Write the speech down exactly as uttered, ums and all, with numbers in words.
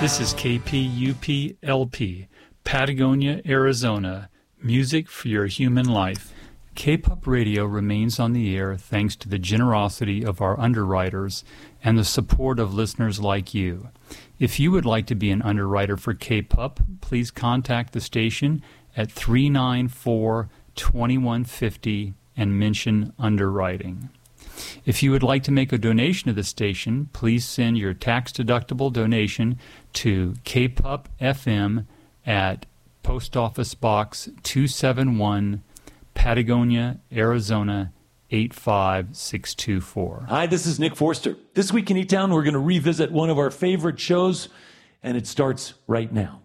This is K P U P L P, Patagonia, Arizona, music for your human life. K P U P Radio remains on the air thanks to the generosity of our underwriters and the support of listeners like you. If you would like to be an underwriter for K P U P, please contact the station at three nine four, two one five zero and mention underwriting. If you would like to make a donation to the station, please send your tax-deductible donation to K P U P F M at Post Office Box two seventy-one, Patagonia, Arizona eight five six two four. Hi, this is Nick Forster. This week in E-Town, we're going to revisit one of our favorite shows, and it starts right now.